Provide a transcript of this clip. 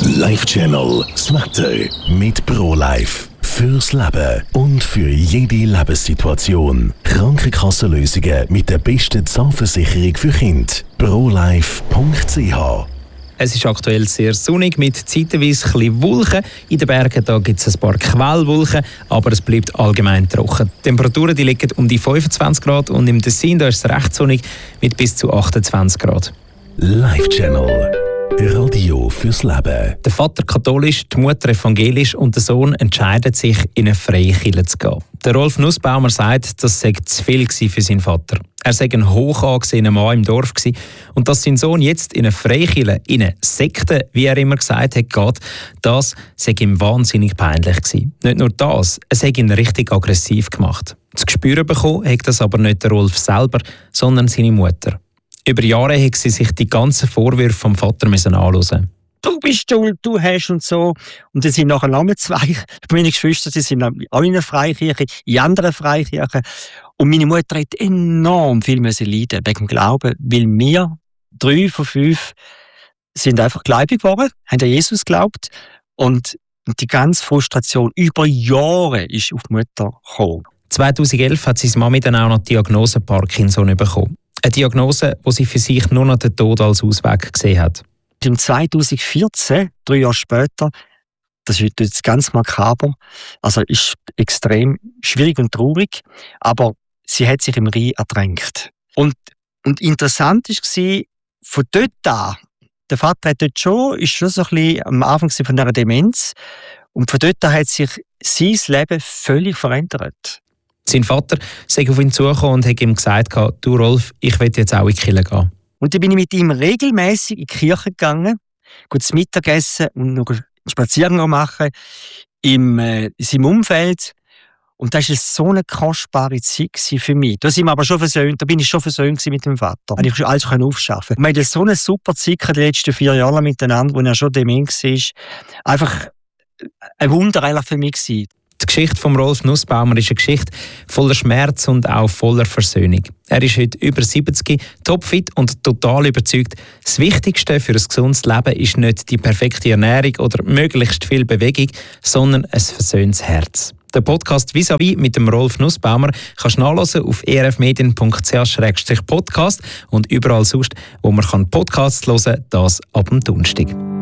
Life-Channel das Wetter mit ProLife. Fürs Leben und für jede Lebenssituation. Krankenkassenlösungen mit der besten Zahnversicherung für Kinder. ProLife.ch. Es ist aktuell sehr sonnig mit zeitweise ein bisschen Wolken. In den Bergen gibt es ein paar Quellwolken, aber es bleibt allgemein trocken. Die Temperaturen liegen um die 25 Grad und im Tessin ist es recht sonnig mit bis zu 28 Grad. Life-Channel. Radio fürs Leben. Der Vater katholisch, die Mutter evangelisch und der Sohn entscheiden sich, in eine freie Kirche zu gehen. Der Rolf Nussbaumer sagt, das sei zu viel für seinen Vater. Er sei ein hoch angesehener Mann im Dorf gewesen, und dass sein Sohn jetzt in eine Freikirche, in eine Sekte, wie er immer gesagt hat, geht, das sei ihm wahnsinnig peinlich gewesen. Nicht nur das, es hat ihn richtig aggressiv gemacht. Zu spüren bekommen hat das aber nicht der Rolf selber, sondern seine Mutter. Über Jahre hat sie sich die ganzen Vorwürfe vom Vater anhören. Du bist schuld, du hast und so. Und dann sind nachher noch zwei meine Geschwister, die sind auch in einer Freikirche, in anderen Freikirchen. Und meine Mutter hat enorm viel leiden wegen dem Glauben, weil wir 3 von 5 sind einfach gläubig geworden, haben an Jesus geglaubt. Und die ganze Frustration über Jahre ist auf die Mutter gekommen. 2011 hat seine Mami dann auch noch die Diagnose Parkinson bekommen. Eine Diagnose, die sie für sich nur noch den Tod als Ausweg gesehen hat. Im 2014, 3 Jahre später, das ist jetzt ganz makaber, also ist extrem schwierig und traurig, aber sie hat sich im Rhein ertränkt. Und interessant war, von dort an, der Vater hat dort ist schon so ein bisschen am Anfang von einer Demenz, und von dort an hat sich sein Leben völlig verändert. Sein Vater sei auf ihn zugekommen und hat ihm gesagt, du Rolf, ich will jetzt auch in die Kirche gehen. Und dann bin ich mit ihm regelmäßig in die Kirche gegangen, gut zu Mittagessen und noch einen Spaziergang machen in seinem Umfeld. Und das war so eine kostbare Zeit für mich. Da sind wir aber schon versöhnt, da bin ich schon versöhnt mit dem Vater. Da konnte ich alles aufschaffen. Wir hatten so eine super Zeit die letzten 4 Jahre miteinander, wo er schon dement war. Einfach ein Wunder für mich gewesen. Die Geschichte von Rolf Nussbaumer ist eine Geschichte voller Schmerz und auch voller Versöhnung. Er ist heute über 70, topfit und total überzeugt, das Wichtigste für ein gesundes Leben ist nicht die perfekte Ernährung oder möglichst viel Bewegung, sondern ein versöhntes Herz. Den Podcast «Vis-à-vis» mit dem Rolf Nussbaumer kannst du nachhören auf erfmedien.ch/podcast und überall sonst, wo man Podcasts hören kann, das ab dem Donnerstag.